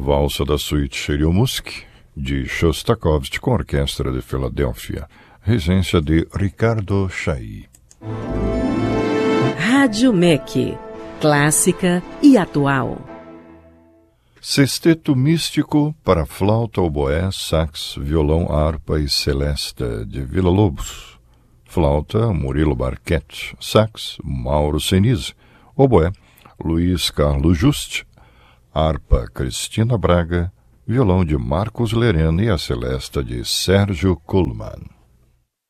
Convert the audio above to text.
Valsa da suíte Cheriumusk, de Shostakovich com a Orquestra de Filadélfia, regência de Ricardo Chailly. Rádio MEC, clássica e atual. Sexteto Místico para flauta, oboé, sax, violão, harpa e celesta, de Villa-Lobos. Flauta, Murilo Barquete. Sax, Mauro Senise. Oboé, Luiz Carlos Juste. Harpa, Cristina Braga. Violão de Marcos Lerena e a celesta de Sérgio Kuhlmann.